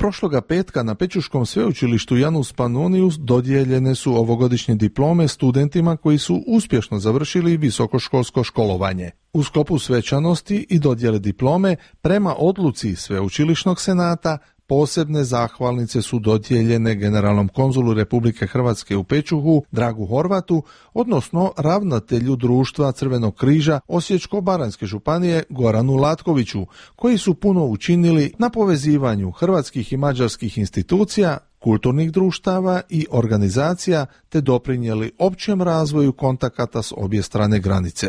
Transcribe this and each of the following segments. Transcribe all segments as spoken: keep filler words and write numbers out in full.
prošloga petka na Pečuškom sveučilištu Janus Pannonius dodijeljene su ovogodišnje diplome studentima koji su uspješno završili visokoškolsko školovanje. U sklopu svečanosti i dodjele diplome prema odluci Sveučilišnog senata posebne zahvalnice su dodijeljene generalnom konzulu Republike Hrvatske u Pečuhu Dragu Horvatu, odnosno ravnatelju društva Crvenog križa Osječko-baranjske županije Goranu Latkoviću, koji su puno učinili na povezivanju hrvatskih i mađarskih institucija, kulturnih društava i organizacija, te doprinijeli općem razvoju kontakata s obje strane granice.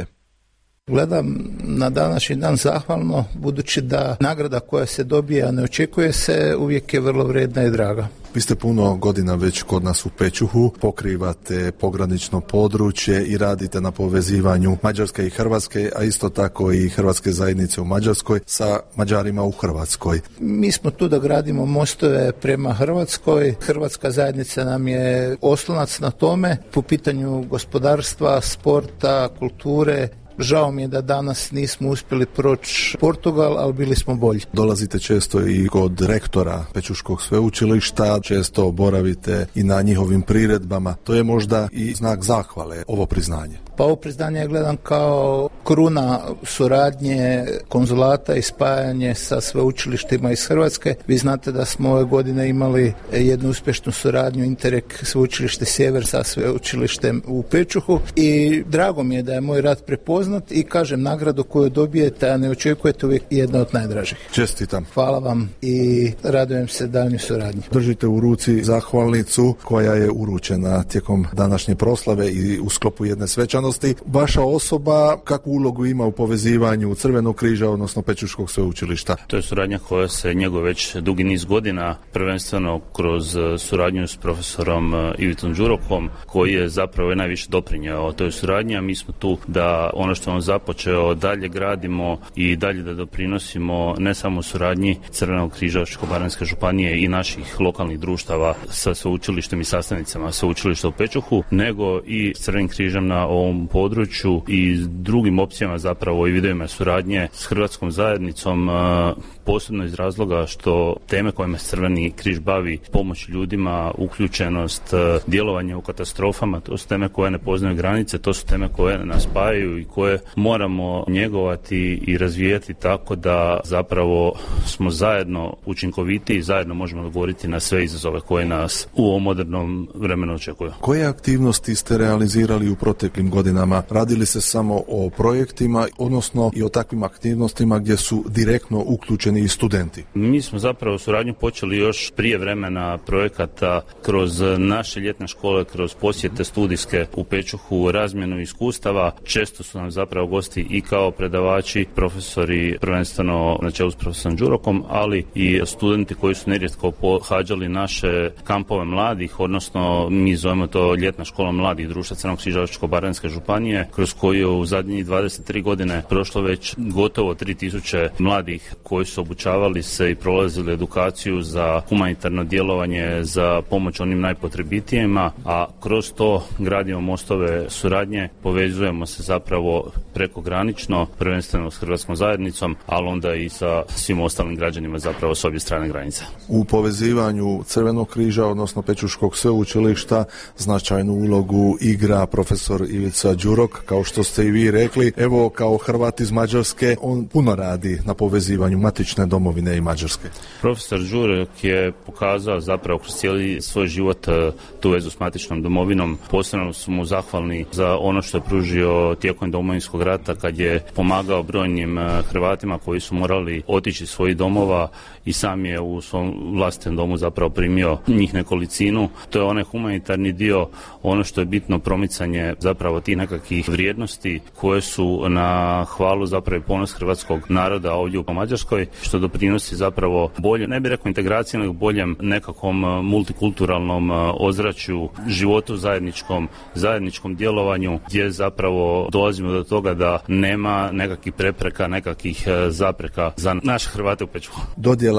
Gledam na današnji dan zahvalno, budući da nagrada koja se dobije, a ne očekuje se, uvijek je vrlo vrijedna i draga. Vi ste puno godina već kod nas u Pečuhu, pokrivate pogranično područje i radite na povezivanju Mađarske i Hrvatske, a isto tako i Hrvatske zajednice u Mađarskoj sa Mađarima u Hrvatskoj. Mi smo tu da gradimo mostove prema Hrvatskoj. Hrvatska zajednica nam je oslonac na tome po pitanju gospodarstva, sporta, kulture. Žao mi je da danas nismo uspjeli proći Portugal, ali bili smo bolji. Dolazite često i kod rektora Pečuškog sveučilišta, često boravite i na njihovim priredbama. To je možda i znak zahvale, ovo priznanje. Pa ovo priznanje ja gledam kao kruna suradnje konzulata i spajanje sa sveučilištima iz Hrvatske. Vi znate da smo ove godine imali jednu uspješnu suradnju Interreg sveučilište Sjever sa sveučilištem u Pečuhu i drago mi je da je moj rad prepoznat i kažem, nagradu koju dobijete, a ne očekujete, uvijek jedna od najdražih. Čestitam. Hvala vam i radujem se daljnjoj suradnji. Držite u ruci zahvalnicu koja je uručena tijekom današnje proslave i u sklopu jedne svečanosti. Vaša osoba kakvu ulogu ima u povezivanju Crvenog križa, odnosno Pečuškog sveučilišta? To je suradnja koja se njeguje već dugi niz godina, prvenstveno kroz suradnju s profesorom Ivicom Đurokom, koji je zapravo najviše doprinjeo toj suradnji, a mi smo tu da ono što on započeo dalje gradimo i dalje da doprinosimo ne samo suradnji Crvenog križa Osječko-baranjske županije i naših lokalnih društava sa sveučilištem i sastavnicama sveučilišta u Pečuhu, nego i Crvenim križem na ovom području i drugim opcijama zapravo i vidovima suradnje s Hrvatskom zajednicom, posebno iz razloga što teme kojima se Crveni križ bavi, pomoć ljudima, uključenost, djelovanje u katastrofama, to su teme koje ne poznaju granice, to su teme koje nas spajaju i koje moramo njegovati i razvijati tako da zapravo smo zajedno učinkoviti i zajedno možemo odgovoriti na sve izazove koje nas u ovom modernom vremenu očekuju. Koje aktivnosti ste realizirali u proteklim godinama? Radili se samo o projektima, odnosno i o takvim aktivnostima gdje su direktno uključeni i studenti? Mi smo zapravo suradnju počeli još prije vremena projekata kroz naše ljetne škole, kroz posjete studijske u Pečuhu, razmjenu iskustava. Često su nam zapravo gosti i kao predavači, profesori, prvenstveno na čelu s profesorom Đurokom, ali i studenti koji su nerijetko pohađali naše kampove mladih, odnosno mi zovemo to ljetna škola mladih društva Crvenog križa Osječko-baranjske županije, kroz koju u zadnjih dvadeset tri godine prošlo već gotovo tri tisuće mladih koji su obučavali se i prolazili edukaciju za humanitarno djelovanje, za pomoć onim najpotrebitijima, a kroz to gradimo mostove suradnje, povezujemo se zapravo prekogranično, prvenstveno s Hrvatskom zajednicom, ali onda i sa svim ostalim građanima zapravo s obje strane granice. U povezivanju Crvenog križa, odnosno Pečuškog sveučilišta, značajnu ulogu igra profesor Ivica Đurok, kao što ste i vi rekli. Evo, kao Hrvat iz Mađarske, on puno radi na povezivanju matične domovine i Mađarske. Profesor Đurok je pokazao zapravo kroz cijeli svoj život tu vezu s matičnom domovinom. Posebno su mu zahvalni za ono što je pružio tijekom Domovinskog rata, kad je pomagao brojnim Hrvatima koji su morali otići iz svojih domova i sam je u svom vlastitom domu zapravo primio njih nekolicinu. To je onaj humanitarni dio, ono što je bitno, promicanje zapravo tih nekakvih vrijednosti koje su na hvalu zapravo i ponos hrvatskog naroda ovdje u Mađarskoj, što doprinosi zapravo bolje, ne bih rekao integraciji, nego boljem nekakvom multikulturalnom ozračju, životu zajedničkom, zajedničkom djelovanju, gdje zapravo dolazimo do toga da nema nekakvih prepreka, nekakvih zapreka za naše Hrvate u Pečuhu. Dodjela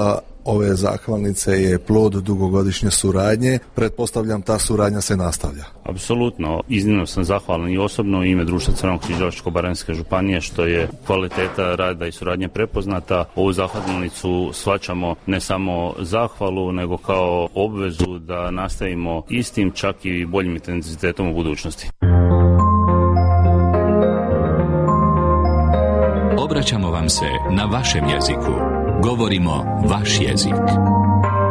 ove zahvalnice je plod dugogodišnje suradnje. Pretpostavljam ta suradnja se nastavlja. Apsolutno. Iznimno sam zahvalan i osobno u ime Društva Crvenog križa Osječko-baranjske županije što je kvaliteta rada i suradnje prepoznata. Ovu zahvalnicu shvaćamo ne samo zahvalu, nego kao obvezu da nastavimo istim, čak i boljim intenzitetom u budućnosti. Obraćamo vam se na vašem jeziku. Govorimo vaš jezik.